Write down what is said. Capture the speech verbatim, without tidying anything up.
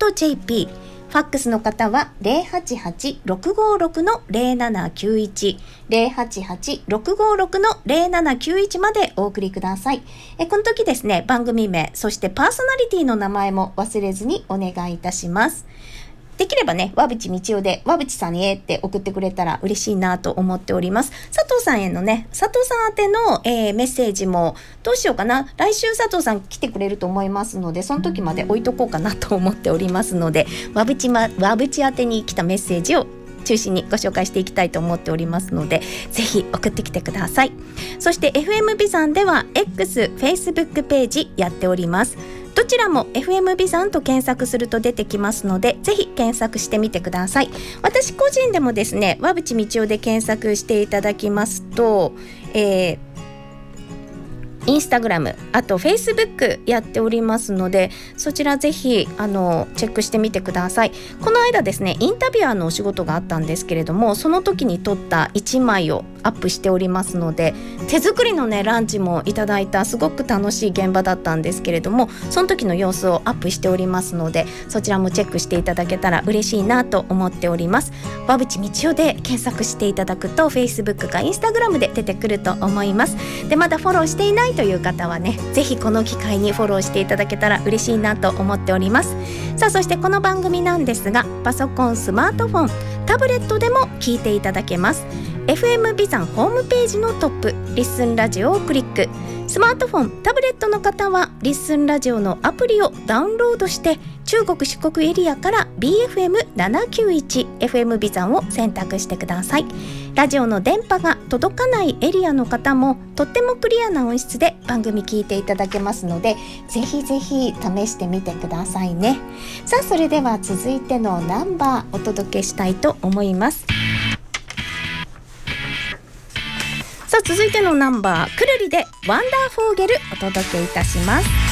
ジェーピー、ファックスの方は ゼロはちはち ろくごろく ゼロななきゅういち ゼロはちはち ろくごろく ゼロななきゅういちまでお送りください。えこの時ですね、番組名、そしてパーソナリティの名前も忘れずにお願いいたします。できればね、わぶちみちおで、わぶちさんへって送ってくれたら嬉しいなと思っております。佐藤さんへのね、佐藤さん宛ての、えー、メッセージも、どうしようかな。来週佐藤さん来てくれると思いますので、その時まで置いとこうかなと思っておりますので、わぶちま、わぶち宛てに来たメッセージを中心にご紹介していきたいと思っておりますので、ぜひ送ってきてください。そして エフエム ビザンでは X、Facebook ページやっております。どちらも エフエム ビザンと検索すると出てきますので、ぜひ検索してみてください。私個人でもですね、わぶちみちおで検索していただきますと、えーインスタグラム、あとフェイスブックやっておりますので、そちらぜひあのチェックしてみてください。この間ですね、インタビュアーのお仕事があったんですけれども、その時に撮ったいちまいをアップしておりますので、手作りのねランチもいただいたすごく楽しい現場だったんですけれども、その時の様子をアップしておりますので、そちらもチェックしていただけたら嬉しいなと思っております。わぶちみちおで検索していただくと Facebook か Instagram で出てくると思います。で、まだフォローしていないという方はね、ぜひこの機会にフォローしていただけたら嬉しいなと思っております。さあ、そしてこの番組なんですが、パソコン、スマートフォン、タブレットでも聞いていただけます。 エフエム ビザンホームページのトップ、リッスンラジオをクリック。スマートフォン、タブレットの方はリッスンラジオのアプリをダウンロードして、中国四国エリアから ビーエフエムななきゅういち エフエム ビザンを選択してください。ラジオの電波が届かないエリアの方もとってもクリアな音質で番組聞いていただけますので、ぜひぜひ試してみてくださいね。さあ、それでは続いてのナンバーお届けしたいと思います。さあ、続いてのナンバー、くるりでワンダーフォーゲルお届けいたします。